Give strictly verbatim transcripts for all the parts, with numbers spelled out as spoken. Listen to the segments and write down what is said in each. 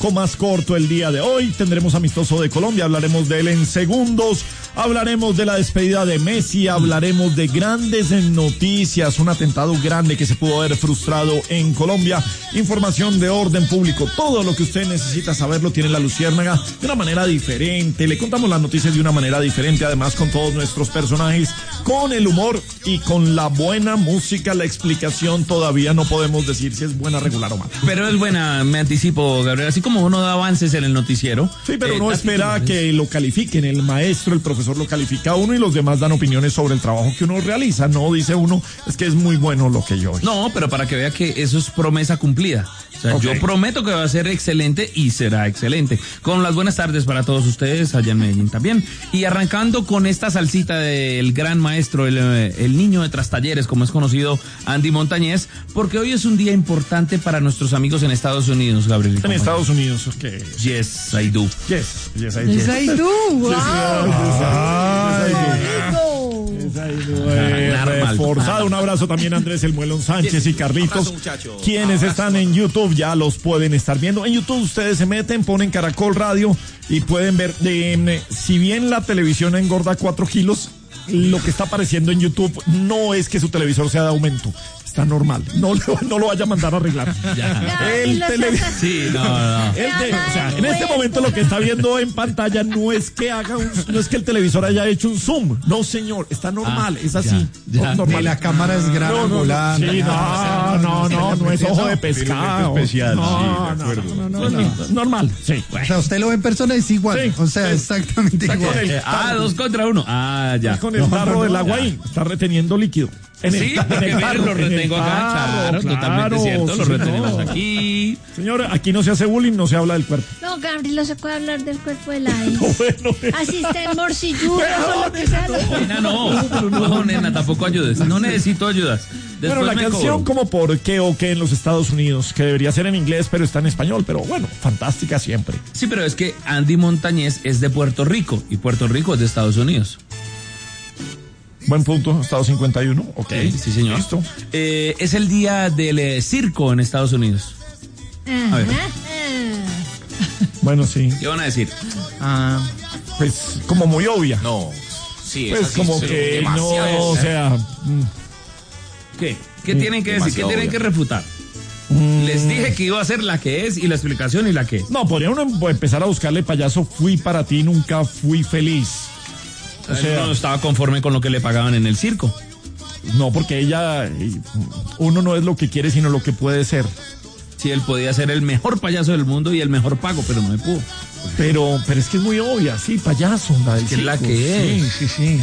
más corto el día de hoy. Tendremos amistoso de Colombia, hablaremos de él en segundos, hablaremos de la despedida de Messi, hablaremos de grandes noticias, un atentado grande que se pudo haber frustrado en Colombia, información de orden público, todo lo que usted necesita saber lo tiene La Luciérnaga de una manera diferente, le contamos las noticias de una manera diferente, además con todos nuestros personajes, con el humor y con la buena música. La explicación todavía no podemos decir si es buena, regular o mala. Pero es buena, me anticipo, Gabriel, así como uno da avances en el noticiero. Sí, pero eh, no espera que lo califiquen, el maestro, el profesor lo califica a uno y los demás dan opiniones sobre el trabajo que uno realiza, no dice uno, es que es muy bueno lo que yo hice. No, pero para que vea que eso es promesa cumplida. O sea, okay. Yo prometo que va a ser excelente y será excelente. Con las buenas tardes para todos ustedes allá en Medellín también. Y arrancando con esta salsita del gran maestro, el, el niño de Trastalleres, como es conocido, Andy Montañez, porque hoy es un día importante para nuestros amigos en Estados Unidos, Gabriel. En Estados Unidos, ok. Yes, I do. Yes, yes, I do. Yes, I do. Wow. Yes, I do. Eh, reforzado. Un abrazo también a Andrés El Muelón Sánchez y Carlitos, quienes están en YouTube, ya los pueden estar viendo. En YouTube ustedes se meten, ponen Caracol Radio y pueden ver, eh, si bien la televisión engorda cuatro kilos, lo que está apareciendo en YouTube no es que su televisor sea de aumento. Está normal, no, no lo vaya a mandar a arreglar. Ya. El televisor. Sí, no, no. El te, o sea, en este momento lo que está viendo en pantalla no es que haga un, no es que el televisor haya hecho un zoom. No, señor, está normal, ah, es así. Ya, ya. Normal. Y la cámara es gran no, angular. No, no, sí, no, no, no, no es ojo de pescado. Especial, no, sí, no, de acuerdo. no, no, no, no, normal, sí. O sea, usted lo ve en persona y es igual. Sí, o sea, sí, exactamente igual. Eh, ah, dos contra uno. Ah, ya. Con el tarro no, del agua ahí, está reteniendo líquido. En sí, el, porque en el tarro, lo retengo acá, claro, claro, totalmente cierto, sí, lo retenemos no. aquí. Señora, aquí no se hace bullying, no se habla del cuerpo. No, Gabriel, no se puede hablar del cuerpo de la no, bueno, así está en morcilludo, o lo que sea. Nena, no, no, no, nena, tampoco ayudes, no necesito ayudas. Después bueno, la canción cobro. Como por qué o qué en los Estados Unidos, que debería ser en inglés, pero está en español, pero bueno, fantástica siempre. Sí, pero es que Andy Montañez es de Puerto Rico, y Puerto Rico es de Estados Unidos. Buen punto, Estado cincuenta y uno, ok. Sí, sí señor. Listo. Eh, es el día del eh, circo en Estados Unidos. A ver. Bueno, sí. ¿Qué van a decir? Ah, pues como muy obvia. No, sí, pues así, como que no, o sea. ¿Qué? ¿Qué tienen que decir? ¿Qué tienen obvia. Que refutar? Mm. Les dije que iba a ser la que es y la explicación y la que es. No, podría uno empezar a buscarle payaso, fui para ti, nunca fui feliz. O sea, no estaba conforme con lo que le pagaban en el circo. No, porque ella, uno no es lo que quiere, sino lo que puede ser. Sí, él podía ser el mejor payaso del mundo y el mejor pago, pero no me pudo. Pero, pero es que es muy obvia, sí, payaso. La del que es la que es. Sí, sí, sí.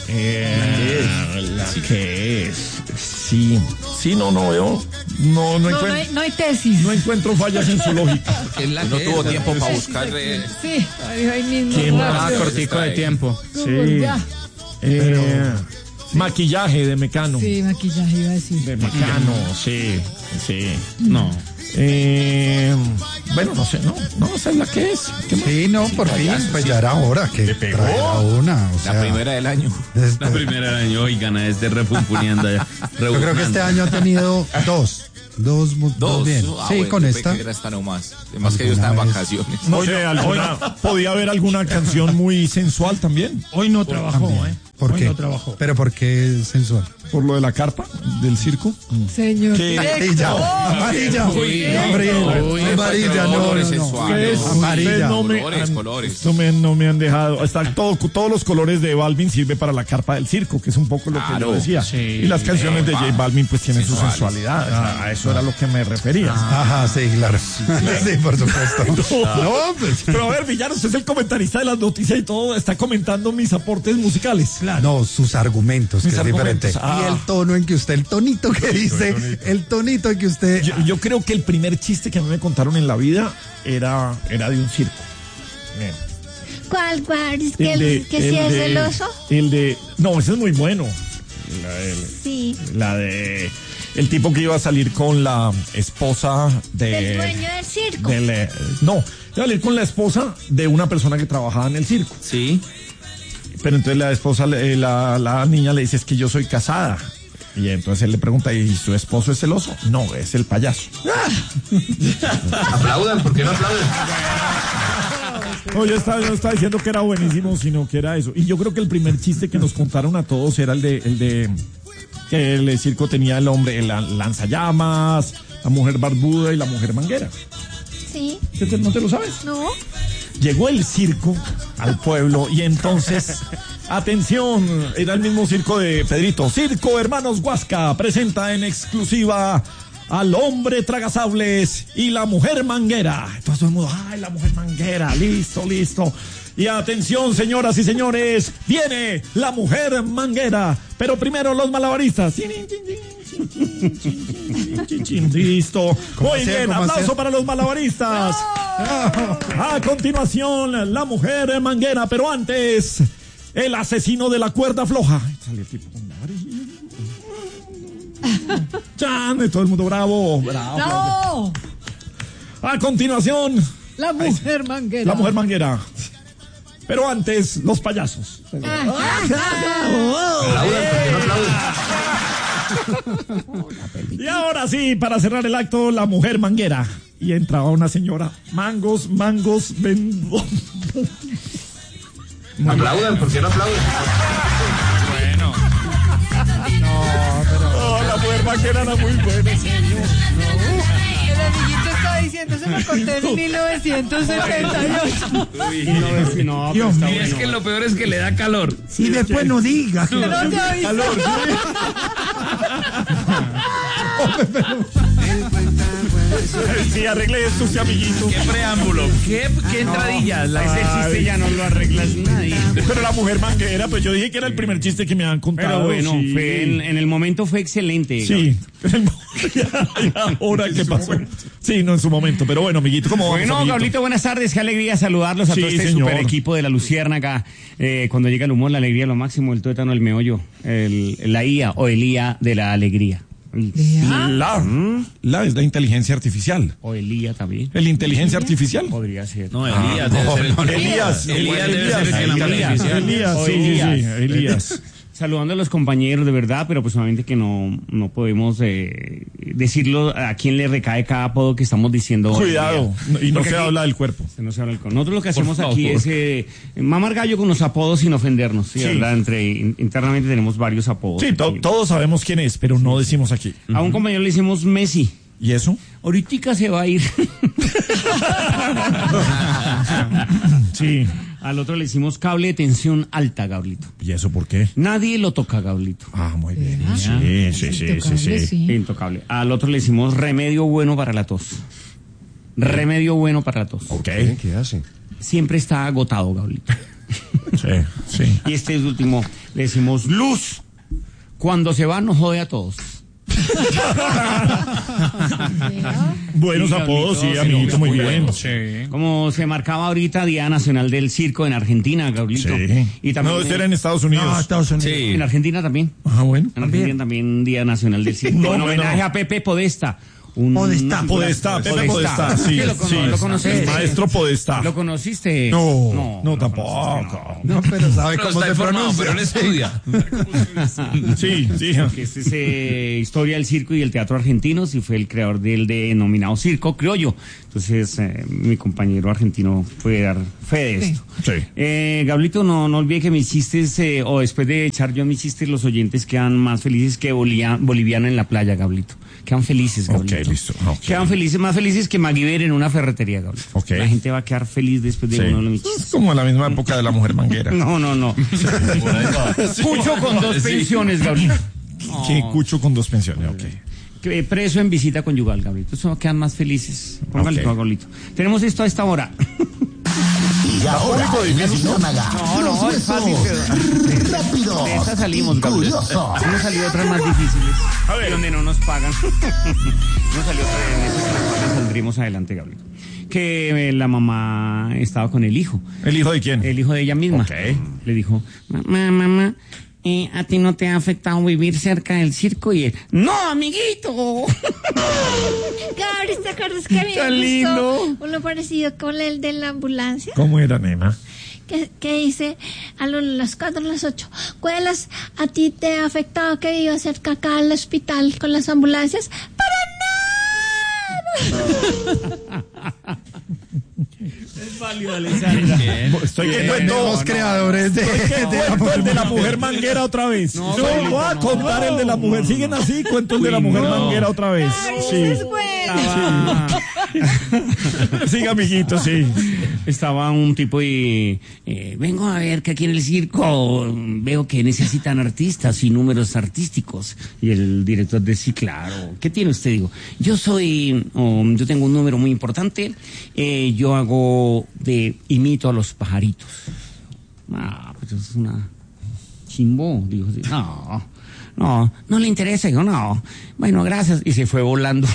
Eh, la sí. que es. Sí. Sí, no, no veo. No, no, no, encuentro, no, hay, no hay tesis. No encuentro fallas en su lógica. Es la no que tuvo es, tiempo para buscar. Eh. Sí, ahí, ahí mismo. Ah, cortico de tiempo. Sí. Eh, Pero, sí. Maquillaje de Mecano. Sí, maquillaje iba a decir. De Mecano, sí, sí. No. Eh, bueno, no sé, no, no, esa es la que es. Sí, no, por fin, pues sí. ya era hora que traiga una. O sea, la primera del año. Después. La primera del año, oigan, a este repumpuneando ya. Yo creo que este año ha tenido dos. Dos, dos, dos bien. Ah, sí, bueno, con esta. Que era esta nomás. Además que yo estaba en vacaciones. No sé, alguna, podía haber alguna canción muy sensual también. Hoy no trabajó, también. ¿eh? ¿Por Hoy qué? no trabajó. ¿Pero por qué sensual? Por lo de la carpa del circo. Señor. ¿Qué? Amarilla. Oh, amarilla. Uy, amarilla. uy, amarilla. No, colores no, no. sensuales. Ustedes, Amarilla. ustedes no me, colores, han, colores. No me, no me han dejado. Está todo, todos los colores de Balvin sirve para la carpa del circo, que es un poco lo claro, que yo decía. Sí, y las canciones de J Balvin pues tienen su sensualidad. Ah, a eso era lo que me refería. Ajá, sí, claro. Sí, por supuesto. No, no, pues, pero a ver, Villano, usted es el comentarista de las noticias y todo, está comentando mis aportes musicales. Claro. No, sus argumentos, Mis que es argumentos. diferente. Ah. Y el tono en que usted, el tonito que dice, el tonito, el tonito en que usted... Yo, yo creo que el primer chiste que a mí me contaron en la vida era, era de un circo. Bien. ¿Cuál, cuál? ¿Es que, El el, de, que si es de, el oso? El de... No, ese es muy bueno. La de, Sí. la de... El tipo que iba a salir con la esposa de... ¿Del dueño del circo? Del, no, iba a salir con la esposa de una persona que trabajaba en el circo. Sí. Pero entonces la esposa, la, la niña le dice, es que yo soy casada. Y entonces él le pregunta, ¿y su esposo es celoso? No, es el payaso. Aplaudan, ¿por qué no aplauden? No, yo estaba, yo no estaba diciendo que era buenísimo, sino que era eso. Y yo creo que el primer chiste que nos contaron a todos era el de, el de que el circo tenía el hombre, el lanzallamas, la mujer barbuda y la mujer manguera. Sí. ¿No te lo sabes? No. Llegó el circo al pueblo y entonces, atención, era el mismo circo de Pedrito. Circo Hermanos Huasca presenta en exclusiva al hombre tragasables y la mujer manguera. Entonces todo el mundo, ay, la mujer manguera, listo, listo. Y atención, señoras y señores, viene la mujer manguera. Pero primero los malabaristas. Listo. Muy bien, aplauso para los malabaristas. A continuación, la mujer manguera, pero antes, el asesino de la cuerda floja. Sale el tipo con la varilla. Chan, todo el mundo bravo, bravo. No. A continuación, La mujer manguera. la mujer manguera. Pero antes, los payasos. Aplaudan, ¿por qué no aplauden? Y ahora sí, para cerrar el acto, la mujer manguera. Y entraba una señora. Mangos, mangos, vendo. Aplaudan, ¿por qué no aplauden? Bueno. Oh, la mujer manguera era muy buena, señor. El amiguito está diciendo, se lo conté en mil novecientos setenta y ocho. No, Dios mío. y es que lo peor es que le da calor. Y después no digas. que- No te avisé. Calor, sí, arregle esto, sí, amiguito. Qué preámbulo, qué, qué entradilla. La- Ese chiste ya no lo arreglas nadie. Pero la mujer manguera, pues yo dije que era el primer chiste que me han contado. Pero bueno, sí. fue en, en el momento fue excelente. Sí, ahora qué pasó. Sí, no en su momento, pero bueno, amiguito, ¿cómo vamos, Bueno, amiguito? Gablito, buenas tardes. Qué alegría saludarlos a Sí, todo este señor. super equipo de la Luciérnaga. Eh, cuando llega el humor, la alegría, lo máximo, el tuétano, el meollo, el, la I A o el I A de la alegría. La, la es la inteligencia artificial. O el I A también. ¿El inteligencia artificial? Podría ser. No, Elías debe ser el Elías. Elías debe ser el que enamora Elías, artificial. Elías, O sí, sí, Elías. sí, Elías. Saludando a los compañeros de verdad, pero pues obviamente que no, no podemos eh, decirlo a quién le recae cada apodo que estamos diciendo. hoy Cuidado, día. y no Porque se aquí- habla del cuerpo. No se habla del con. Nosotros lo que hacemos Por aquí favor. es eh, mamar gallo con los apodos sin ofendernos, ¿sí? Sí. ¿Verdad? Entre, in- internamente tenemos varios apodos. Sí, to- aquí. todos sabemos quién es, pero no decimos aquí. A un compañero le hicimos Messi. ¿Y eso? Ahorita se va a ir. Sí. Al otro le hicimos cable de tensión alta, Gablito. ¿Y eso por qué? Nadie lo toca, Gablito. Ah, muy bien. Sí, sí, sí, sí, sí. Intocable. Al otro le hicimos remedio bueno para la tos. Remedio bueno para la tos. Ok. ¿Qué hace? Siempre está agotado, Gablito. Sí, sí. Y este último le decimos luz. Cuando se va nos jode a todos. Buenos Sí, apodos, sí, Gablito, amiguito, sí, muy muy bien. Sí. Como se marcaba ahorita Día Nacional del Circo en Argentina, Gablito. Sí. Y también No, este era en Estados Unidos. No, Estados Unidos. Sí. en Argentina también. Ah, bueno. En Argentina también Día Nacional del Circo. No, en no, homenaje no. a Pepe Podesta. Un, Podestá. una figura- Podestá, Pepe Podestá, sí, lo, cono- sí. lo conociste. El maestro Podestá. ¿Lo conociste? No, no, lo tampoco. conociste, No, pero sabe Pero cómo está se informado, pronuncia. pero él estudia. Sí, sí. no. Que este es eh, historia del circo y el teatro argentinos y fue el creador del denominado circo criollo. Entonces, eh, mi compañero argentino puede dar fe de esto. Sí. Eh, Gablito, no, no olvide que mis chistes, eh, o después de echar yo mis chistes, los oyentes quedan más felices que Bolia- Boliviana en la playa, Gablito. Quedan felices, Gablito. Ok, listo. Ok. Quedan felices, más felices que Maguiber en una ferretería, Gablito. Ok. La gente va a quedar feliz después de Sí. uno de mis Es chistes. como en la misma época de la mujer manguera. No, no, no. Cucho con dos Sí. pensiones, Gablito. Que cucho con dos pensiones, ok. Que preso en visita conyugal, Gablito. Eso quedan más felices. Póngale Ok. todo, Gablito. Tenemos esto a esta hora. Y ahora, en la Luciérnaga, No, no, los es fácil, huesos rápidos De esta salimos, y Gablito. curiosos. Hemos salido otras más difíciles. A ver. Donde no nos pagan. Hemos salido otras en esas con las cuales saldremos adelante, Gablito. Que eh, la mamá estaba con el hijo. ¿El hijo de quién? El hijo de ella misma. Ok. Le dijo, mamá, mamá, eh, ¿a ti no te ha afectado vivir cerca del circo? Y él, ¡no, amiguito! Gabri, ¿te acuerdas que a mí Tan me lindo. gustó uno parecido con el de la ambulancia? ¿Cómo era, nena? que, que dice a lo- las cuatro, a las ocho. Cuelas, ¿a ti te ha afectado que viva cerca acá al hospital con las ambulancias? ¡Para nada! Es válido, Alessandra. Estoy que Eh, cuento. Tenemos creadores de, ¿Qué de la cuento el de la mujer. mujer manguera otra vez? No, No, Fabito, voy a no, contar no, el de la mujer. no, Siguen así, cuento el de la Uy, mujer no. manguera otra vez. Sí. Es bueno. Estaba, Siga, amiguito, sí. estaba un tipo y eh, vengo a ver que aquí en el circo veo que necesitan artistas y números artísticos. Y el director dice, sí, claro, ¿qué tiene usted? Digo, yo soy, um, yo tengo un número muy importante, eh, yo hago de, imito a los pajaritos. Ah, pues es una chimbo, dijo, sí, no, no, no le interesa, digo, no, bueno, gracias, y se fue volando.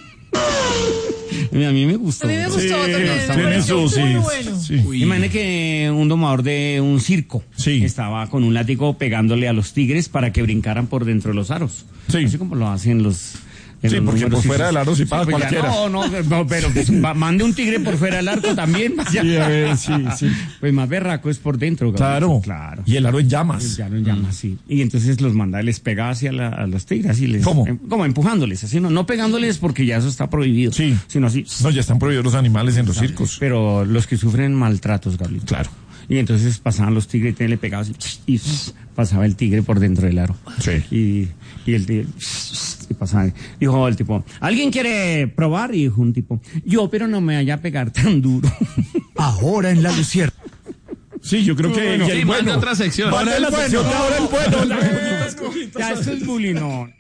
A mí me gustó. A mí me gustó Sí, también. me tiene pareció su, sí. muy bueno. Sí. Imagínate que un domador de un circo Sí. estaba con un látigo pegándole a los tigres para que brincaran por dentro de los aros. Sí. Así como lo hacen los... en Sí, los porque números por fuera esos. del aro sí pasa pues ya cualquiera. No, no, no, pero pues, va- mande un tigre por fuera del arco también. vaya. Sí, a ver, sí, sí. Pues más berraco es por dentro. Claro. Gabriel. Claro. Y el aro en llamas. Ya lo llama así. Y entonces los manda, les pega hacia la- a los tigres, así les... ¿Cómo? em- como empujándoles, así, no, no pegándoles porque ya eso está prohibido. Sí. Sino así... No, ya están prohibidos los animales en los circos. Pero los que sufren maltratos, Gabriel. Claro. Y entonces pasaban los tigres y le pegaban así, y pasaba el tigre por dentro del aro. Sí. Y, y el tigre y pasaba. Dijo el tipo, ¿alguien quiere probar? Y dijo un tipo, yo, pero no me vaya a pegar tan duro. Ahora en la Luciérnaga. Sí, yo creo que. Bueno, y el sí, mande bueno. otra sección. Mande Ahora la el sección bueno. de ahora el bueno. las bonitas cositas. Ya, eso es bullying, no.